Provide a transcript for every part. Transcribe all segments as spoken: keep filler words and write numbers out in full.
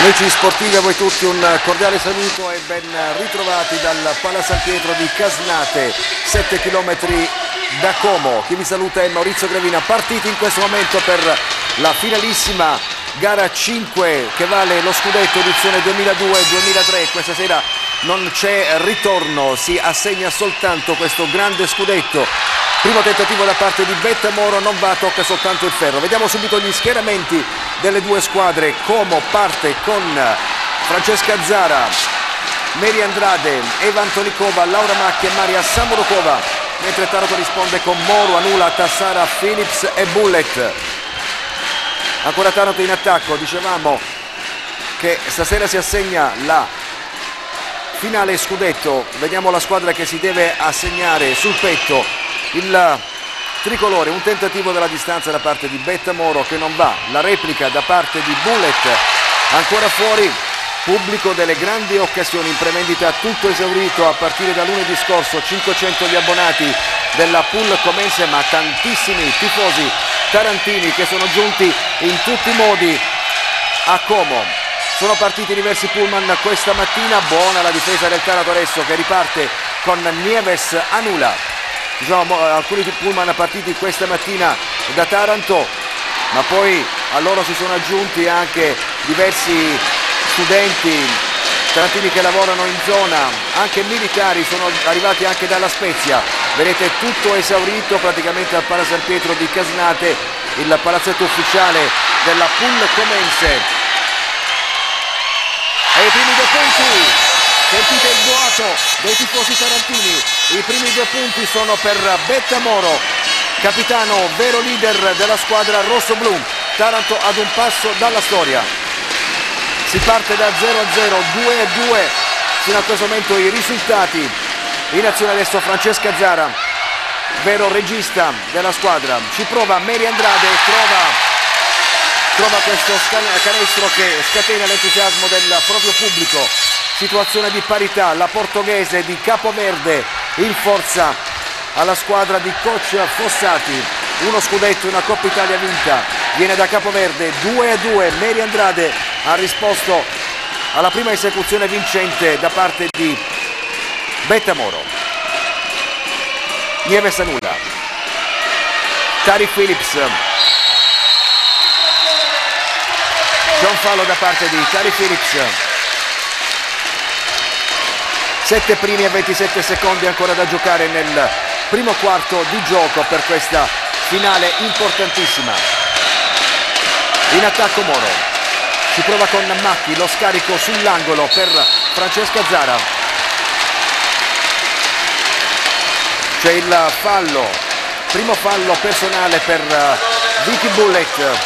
Amici sportivi, a voi tutti un cordiale saluto e ben ritrovati dal Pala San Pietro di Casnate, sette chilometri da Como. Chi vi saluta è Maurizio Gravina. Partiti in questo momento per la finalissima gara cinque che vale lo scudetto edizione duemiladue duemilatré. Questa sera non c'è ritorno, si assegna soltanto questo grande scudetto. Primo tentativo da parte di Bettamoro, non va, tocca soltanto il ferro. Vediamo subito gli schieramenti delle due squadre. Como parte con Francesca Zara, Mary Andrade, Eva Antonikova, Laura Macchi e Maria Samorukova, mentre Taranto risponde con Moro, Anula, Tassara, Phillips e Bullet. Ancora Taranto in attacco, dicevamo che stasera si assegna la finale scudetto. Vediamo la squadra che si deve assegnare sul petto il tricolore, un tentativo dalla distanza da parte di Bettamoro che non va, la replica da parte di Bullet, ancora fuori, pubblico delle grandi occasioni in prevendita, tutto esaurito a partire da lunedì scorso, cinquecento gli abbonati della pool comense, ma tantissimi tifosi tarantini che sono giunti in tutti i modi a Como. Sono partiti diversi pullman questa mattina, buona la difesa del Taranto adesso che riparte con Nieves Anula. Diciamo, alcuni pullman partiti questa mattina da Taranto, ma poi a loro si sono aggiunti anche diversi studenti tarantini che lavorano in zona, anche militari sono arrivati anche dalla Spezia. Vedete tutto esaurito praticamente al Pala San Pietro di Casnate, il palazzetto ufficiale della pool comense. E i primi due punti, sentite il boato dei tifosi tarantini, i primi due punti sono per Bettamoro, capitano, vero leader della squadra rosso-blu. Taranto ad un passo dalla storia, si parte da zero a zero, due a due fino a questo momento i risultati. In azione adesso Francesca Zara, vero regista della squadra, ci prova Mary Andrade e trova, trova questo canestro che scatena l'entusiasmo del proprio pubblico. Situazione di parità, la portoghese di Capoverde in forza alla squadra di coach Fossati, uno scudetto, una Coppa Italia vinta, viene da Capoverde, due a due, Mary Andrade ha risposto alla prima esecuzione vincente da parte di Bettamoro. Nieves Anula, Tari Phillips, c'è un fallo da parte di Tari Phillips. sette primi e ventisette secondi ancora da giocare nel primo quarto di gioco per questa finale importantissima. In attacco Moro, si prova con Macchi, lo scarico sull'angolo per Francesca Zara. C'è il fallo, primo fallo personale per Vicky Bullet.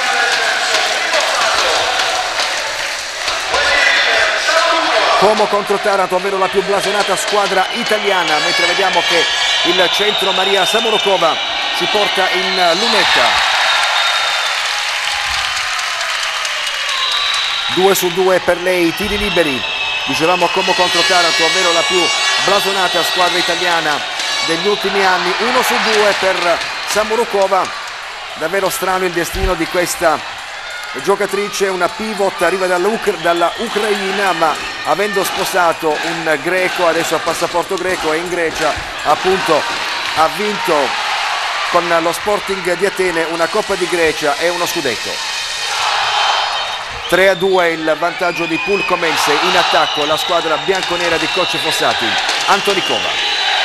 Como contro Taranto, ovvero la più blasonata squadra italiana, mentre vediamo che il centro Maria Samorukova si porta in lunetta. due su due per lei, tiri liberi. Dicevamo Como contro Taranto, ovvero la più blasonata squadra italiana degli ultimi anni. uno su due per Samorukova. Davvero strano il destino di questa giocatrice, una pivot, arriva dalla Ucraina, ma avendo sposato un greco, adesso ha passaporto greco e in Grecia appunto ha vinto con lo Sporting di Atene una Coppa di Grecia e uno scudetto. tre a due il vantaggio di pool comense. In attacco la squadra bianconera di coach Fossati. Antonikova,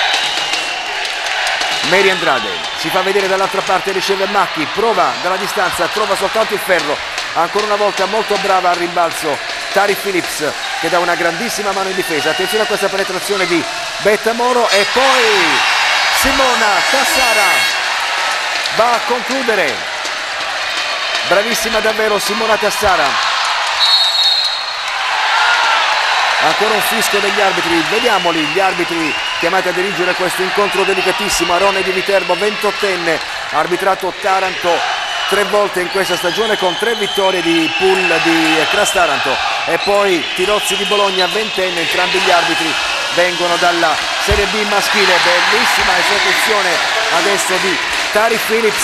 Mary Andrade, si fa vedere dall'altra parte, riceve Macchi, prova dalla distanza, trova soltanto il ferro, ancora una volta molto brava al rimbalzo Tari Phillips che dà una grandissima mano in difesa. Attenzione a questa penetrazione di Bettamoro e poi Simona Tassara va a concludere. Bravissima davvero Simona Tassara. Ancora un fischio degli arbitri, vediamoli gli arbitri chiamati a dirigere questo incontro delicatissimo. Arone di Viterbo, ventottenne, ha arbitrato Taranto tre volte in questa stagione con tre vittorie di pool di Cras Taranto, e poi Tirozzi di Bologna, ventenne, entrambi gli arbitri vengono dalla Serie B maschile. Bellissima esecuzione adesso di Tari Phillips.